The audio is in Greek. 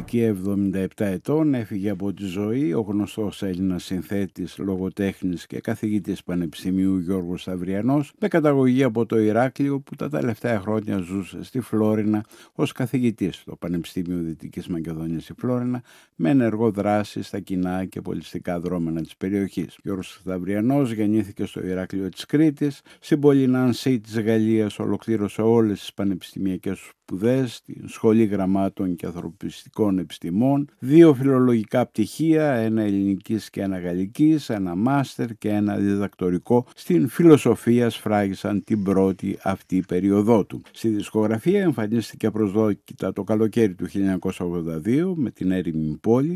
ηλικία 77 ετών έφυγε από τη ζωή ο γνωστός Έλληνας συνθέτης, λογοτέχνης και καθηγητής πανεπιστημίου Γιώργος Σταυριανός, με καταγωγή από το Ηράκλειο, που τα τελευταία χρόνια ζούσε στη Φλόρινα ως καθηγητής στο Πανεπιστήμιο Δυτικής Μακεδονίας στη Φλόρινα, με ενεργό δράση στα κοινά και πολιτιστικά δρόμενα της περιοχής. Γιώργος Σταυριανός γεννήθηκε στο Ηράκλειο της Κρήτης. Στην πόλη Νανσί της Γαλλίας ολοκλήρωσε όλες τις πανεπιστημιακές σπουδές, στην Σχολή Γραμμάτων και Ανθρωπιστικών Επιστημών, 2 φιλολογικά πτυχία, ένα ελληνικής και ένα γαλλικής, ένα μάστερ και ένα διδακτορικό στην φιλοσοφία σφράγισαν την πρώτη αυτή περίοδό του. Στη δισκογραφία εμφανίστηκε απροσδόκητα το καλοκαίρι του 1982 με την Έρημη Πόλη,